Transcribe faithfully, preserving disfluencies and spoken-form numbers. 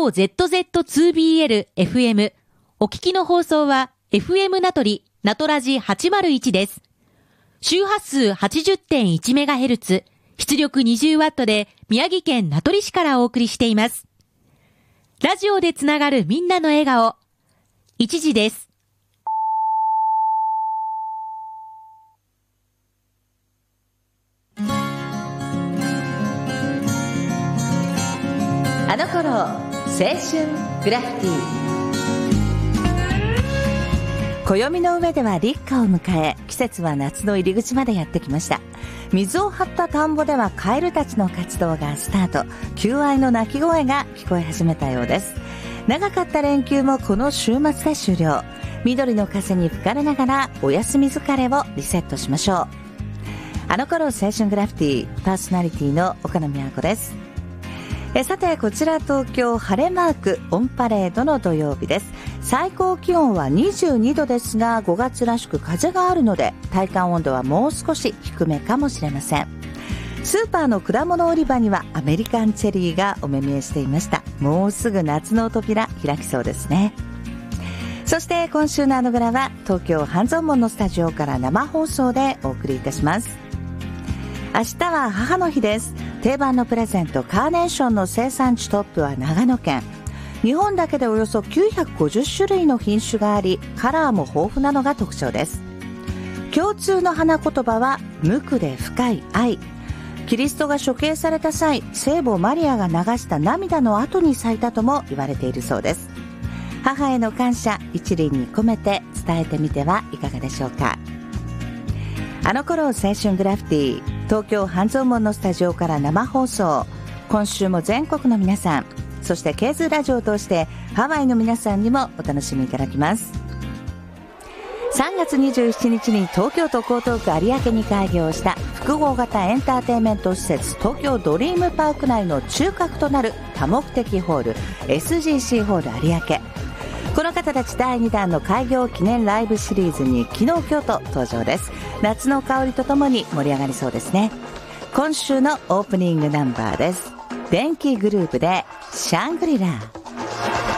オーゼットゼットツービーエルエフエム。お聞きの放送は エフエム 名取ナトラジはちまるいちです。周波数 はちじゅってんいちメガヘルツ、出力 にじゅうワット で宮城県名取市からお送りしています。ラジオでつながるみんなの笑顔。いちじです。あの頃青春グラフィティ。暦の上では立夏を迎え、季節は夏の入り口までやってきました。水を張った田んぼではカエルたちの活動がスタート。求愛の鳴き声が聞こえ始めたようです。長かった連休もこの週末で終了。緑の風に吹かれながらお休み疲れをリセットしましょう。あの頃青春グラフィティ、パーソナリティの岡野美和子です。えさて、こちら東京晴れマークオンパレードの土曜日です。最高気温はにじゅうにどですが、ごがつらしく風があるので体感温度はもう少し低めかもしれません。スーパーの果物売り場にはアメリカンチェリーがお目見えしていました。もうすぐ夏の扉開きそうですね。そして今週のあのグラは東京半蔵門のスタジオから生放送でお送りいたします。明日は母の日です。定番のプレゼントカーネーションの生産地トップは長野県。日本だけでおよそきゅうひゃくごじゅっしゅるいの品種があり、カラーも豊富なのが特徴です。共通の花言葉は無垢で深い愛。キリストが処刑された際、聖母マリアが流した涙の後に咲いたとも言われているそうです。母への感謝一輪に込めて伝えてみてはいかがでしょうか。あの頃青春グラフィティ、東京半蔵門のスタジオから生放送。今週も全国の皆さん、そしてケーズラジオを通してハワイの皆さんにもお楽しみいただきます。さんがつにじゅうしちにちに東京都江東区有明に開業した複合型エンターテインメント施設東京ドリームパーク内の中核となる多目的ホール エスジーシー ホール有明。この方たちだいにだんの開業記念ライブシリーズに昨日今日と登場です。夏の香りとともに盛り上がりそうですね。今週のオープニングナンバーです。電気グループでシャングリラ。